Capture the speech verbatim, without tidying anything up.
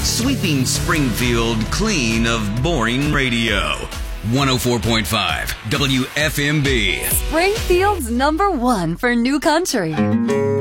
Sweeping Springfield clean of boring radio. one oh four point five W F M B. Springfield's number one for new country.